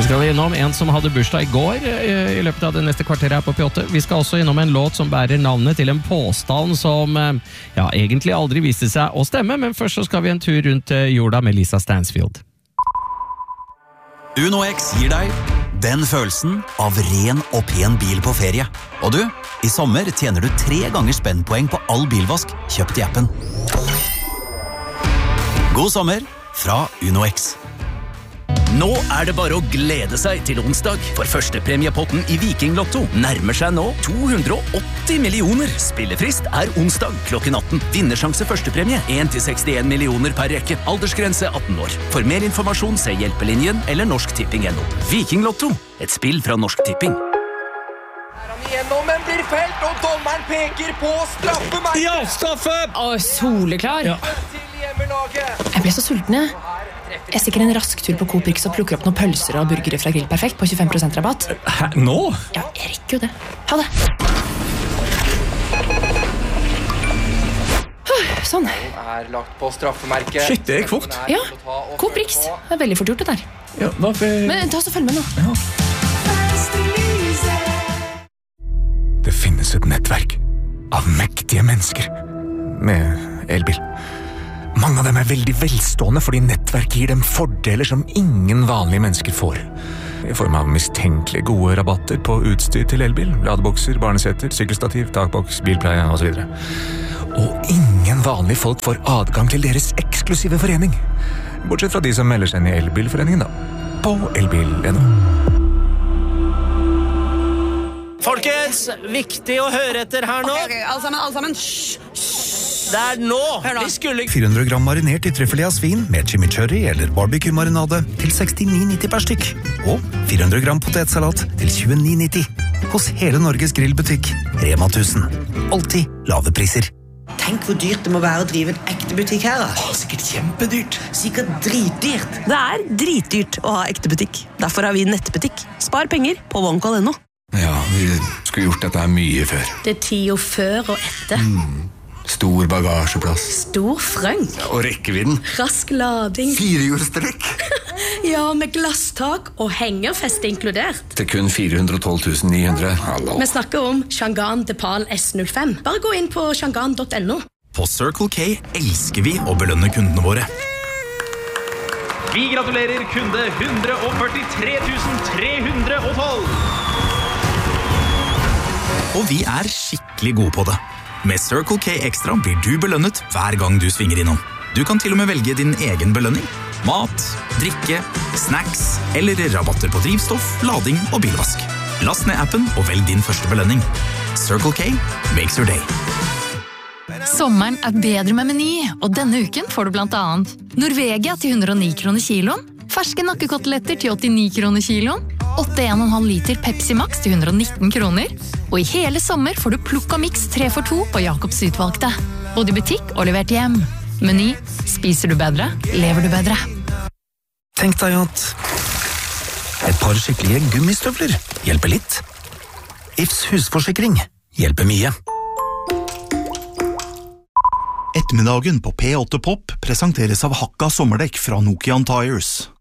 Så skal vi innom en som hadde bursdag i går i løpet av det neste kvarteret her på P8. Vi skal også innom en låt som bærer navnet til en påstand som egentlig aldri viste seg å stemme, men først så skal vi en tur rundt jorda med Lisa Stansfield. UnoX gir deg den følelsen av ren og pen bil på ferie. Og du, i sommer tjener du 3 ganger spennpoeng på all bilvask kjøpt i appen. God sommer fra UnoX. Nå det bare å glede seg til onsdag, for første premiepotten i Viking Lotto nærmer seg nå 280 millioner. Spillefrist onsdag klokken 18. Vinnersjanse førstepremie 1-61 millioner per rekke. Aldersgrense 18 år. For mer informasjon se Hjelpelinjen eller Norsk Tipping.no. Viking Lotto, et spill fra Norsk Tipping. Gjennom en blir felt, og dommeren peker på straffemerket. Ja, straffe! Soleklar. Ja. Jeg ble så sulten, jeg. Jeg stikker en rask tur på Coop Rix og plukker opp noen pølser og burgere fra Grill Perfekt på 25% rabatt. Hæ, nå? Ja, jeg rekker jo det. Ha det. Sånn. Lagt på straffemerket. Shit, det gikk fort. Ja, Coop Rix. Det veldig fort gjort det der. Ja, hvorfor? Men ta oss og følg med nå. Ja. Det finnes et nettverk av mektige mennesker med elbil. Mange av dem veldig velstående fordi nettverk gir dem fordeler som ingen vanlige mennesker får. I form av mistenkelig gode rabatter på utstyr til elbil, ladebokser, barneseter, sykkelstativ, takboks, bilpleie og så videre. Og ingen vanlige folk får adgang til deres eksklusive forening. Bortsett fra de som melder seg inn i elbilforeningen da, på elbil.no. Folkens, viktig å høre etter her nå. Ok, alle sammen. Det nå. Hør nå. Vi skulle 400 gram marinert i trøffelig av svin med chimichurri eller barbecue-marinade til 69,90 per stykk. Og 400 gram potetsalat til 29,90. Hos hele Norges grillbutikk, Rema 1000. Alltid lave priser. Tenk hvor dyrt det må være å drive en ekte butikk her. Sikkert kjempedyrt. Sikkert dritdyrt. Det dritdyrt å ha ekte butikk. Derfor har vi nettbutikk. Spar penger på OneCall.no. Ja, vi skulle gjort dette mye før. Det tida før og etter. Stor bagasjeplass. Stor frøng. Og rekkevidden. Rask lading. 4-hjulstrekk. Ja, med glasstak og hengerfeste inkludert. Til kun 412 900. Hallo. Vi snakker om Changan Depal S05. Bare gå inn på changan.no. På Circle K elsker vi å belønne kundene våre. Vi gratulerer kunde 143 312. Og vi skikkelig gode på det. Med Circle K Extra blir du belønnet hver gang du svinger innom. Du kan til og med velge din egen belønning. Mat, drikke, snacks eller rabatter på drivstoff, lading og bilvask. Last ned appen og velg din første belønning. Circle K makes your day. Sommeren bedre med Meny, og denne uken får du blant annet Norvegia til 109 kroner kiloen, ferske nakkekoteletter til 89 kroner kiloen, 8,5 liter Pepsi Max til 119 kroner, og i hele sommer får du Plukka Mix 3 for 2 på Jacobs utvalgte. Både i butikk og levert hjem. Meny, spiser du bedre, lever du bedre. Tenk deg at et par skikkelige gummistøvler hjelper litt. Ifs husforsikring hjelper mye. Ettermiddagen på P8 Pop presenteres av Hakka sommerdekk fra Nokian Tires.